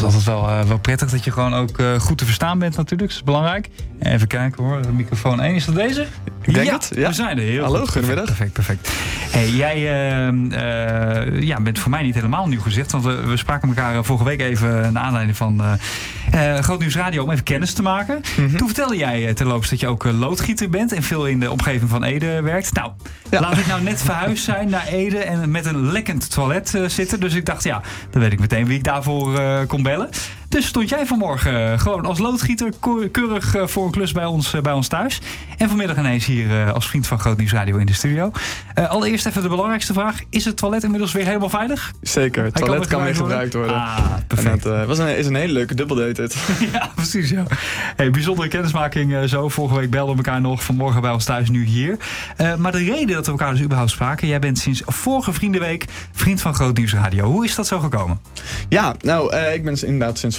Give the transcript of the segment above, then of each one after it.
is altijd wel prettig dat je gewoon ook goed te verstaan bent natuurlijk. Dat is belangrijk. Even kijken hoor, microfoon 1. Is dat deze? Ik denk het, ja. We zijn er. Heel Hallo, goed. goedemiddag. Perfect. Hey, jij bent voor mij niet helemaal nieuw gezicht. Want we spraken elkaar vorige week even naar aanleiding van Groot Nieuws Radio om even kennis te maken. Mm-hmm. Toen vertelde jij terloops dat je ook loodgieter bent en veel in de omgeving van Ede werkt. Nou, laat ik nou net verhuisd zijn naar Ede en met een lekkend toilet zitten. Dus ik dacht, dan weet ik meteen wie ik daarvoor kon bellen. Dus stond jij vanmorgen gewoon als loodgieter keurig voor een klus bij ons thuis. En vanmiddag ineens hier als vriend van Groot Nieuws Radio in de studio. Allereerst even de belangrijkste vraag. Is het toilet inmiddels weer helemaal veilig? Zeker, het toilet kan weer gebruikt worden. Perfect. En het is een hele leuke dubbeldate. Ja, precies. Ja. Hey, bijzondere kennismaking zo. Vorige week belden we elkaar nog. Vanmorgen bij ons thuis, nu hier. Maar de reden dat we elkaar dus überhaupt spraken. Jij bent sinds vorige Vriendenweek vriend van Groot Nieuws Radio. Hoe is dat zo gekomen? Ja, nou, ik ben inderdaad sinds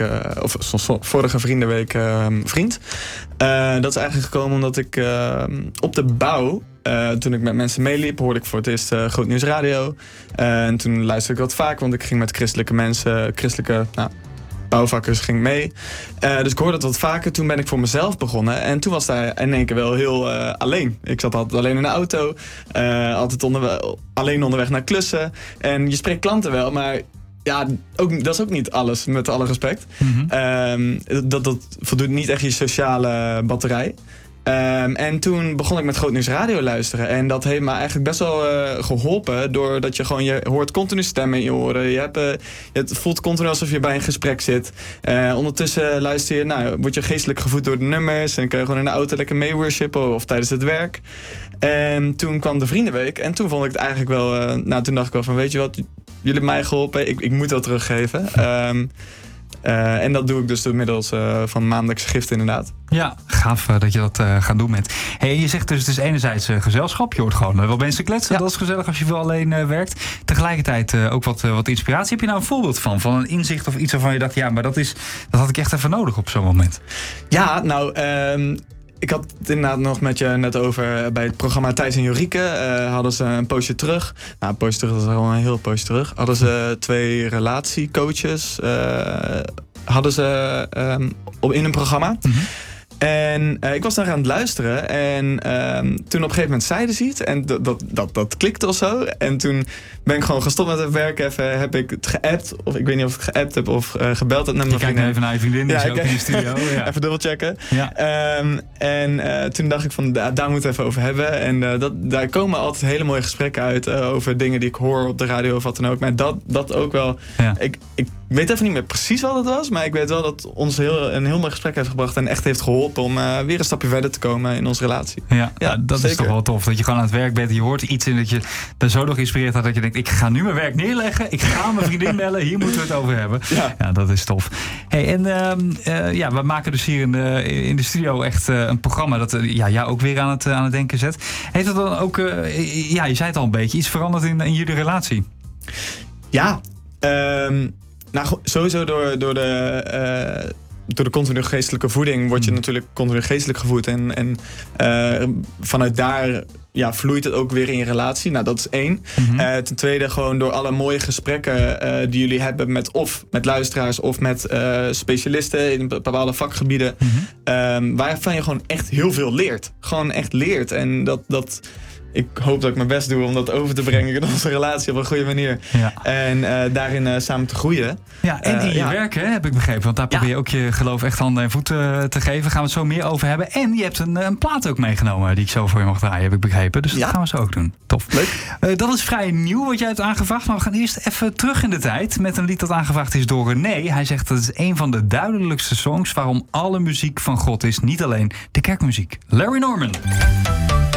vorige Vriendenweek vriend. Dat is eigenlijk gekomen omdat ik op de bouw, toen ik met mensen meeliep, hoorde ik voor het eerst Groot Nieuws Radio. En toen luisterde ik wat vaak, want ik ging met christelijke mensen, bouwvakkers ging mee. Dus ik hoorde het wat vaker. Toen ben ik voor mezelf begonnen. En toen was daar in één keer wel heel alleen. Ik zat altijd alleen in de auto. Altijd alleen onderweg naar klussen. En je spreekt klanten wel, maar ja, dat is ook niet alles, met alle respect. Mm-hmm. Dat voldoet niet echt je sociale batterij. En toen begon ik met Groot Nieuws Radio luisteren. En dat heeft me eigenlijk best wel geholpen. Doordat je hoort continu stemmen in je oren. Het voelt continu alsof je bij een gesprek zit. Ondertussen luister je, word je geestelijk gevoed door de nummers. En kun je gewoon in de auto lekker mee worshipen of tijdens het werk. En toen kwam de Vriendenweek. En toen vond ik het eigenlijk wel, toen dacht ik wel van, weet je wat, jullie hebben mij geholpen. Ik moet dat teruggeven. En dat doe ik dus inmiddels van maandelijkse gift inderdaad. Ja, gaaf dat je dat gaat doen met. Hey, je zegt dus het is enerzijds gezelschap. Je hoort gewoon wel mensen kletsen. Ja. Dat is gezellig als je veel alleen werkt. Tegelijkertijd ook wat inspiratie. Heb je nou een voorbeeld van een inzicht of iets waarvan je dacht, ja, maar dat had ik echt even nodig op zo'n moment? Ja, ik had het inderdaad nog met je net over bij het programma Thijs en Jorike. Hadden ze een poosje terug. Nou, een poosje terug, dat is al een heel poosje terug. Hadden ze 2 relatiecoaches. Hadden ze in een programma. Mm-hmm. En ik was daar aan het luisteren. En toen op een gegeven moment zeiden ze iets. En dat klikte of zo. En toen ben ik gewoon gestopt met het werk. Even heb ik het geappt. Of ik weet niet of ik het geappt heb of gebeld heb naar mijn vriendin. Kijk even naar je vriendin. Die is ook in de studio. Ja. Even dubbelchecken. Ja. Toen dacht ik van, daar moeten we het even over hebben. En daar komen altijd hele mooie gesprekken uit. Over dingen die ik hoor op de radio of wat dan ook. Maar dat ook wel. Ja. Ik weet even niet meer precies wat het was. Maar ik weet wel dat ons een heel mooi gesprek heeft gebracht. En echt heeft geholpen om weer een stapje verder te komen in onze relatie. Ja, dat zeker. Is toch wel tof. Dat je gewoon aan het werk bent. Je hoort iets in dat je er zo nog geïnspireerd had. Dat je denkt, ik ga nu mijn werk neerleggen. Ik ga mijn vriendin bellen. Hier moeten we het over hebben. Ja, dat is tof. Hey, en we maken dus hier in de studio echt een programma dat jou ook weer aan het denken zet. Heeft dat dan ook, je zei het al een beetje, iets veranderd in jullie relatie? Ja, sowieso door de continue geestelijke voeding word je natuurlijk continu geestelijk gevoed. En vanuit daar vloeit het ook weer in je relatie. Nou, dat is 1. Mm-hmm. Ten tweede gewoon door alle mooie gesprekken die jullie hebben met luisteraars of met specialisten in bepaalde vakgebieden. Mm-hmm. Waarvan je gewoon echt heel veel leert. Gewoon echt leert. En dat ik hoop dat ik mijn best doe om dat over te brengen in onze relatie op een goede manier. Ja. En daarin samen te groeien. Ja, en in je werk, heb ik begrepen. Want daar probeer je ook je geloof echt handen en voeten te geven. Gaan we het zo meer over hebben. En je hebt een plaat ook meegenomen die ik zo voor je mag draaien, heb ik begrepen. Dus dat gaan we zo ook doen. Tof. Leuk. Dat is vrij nieuw wat jij hebt aangevraagd. Maar we gaan eerst even terug in de tijd met een lied dat aangevraagd is door René. Hij zegt dat het is een van de duidelijkste songs waarom alle muziek van God is. Niet alleen de kerkmuziek. Larry Norman.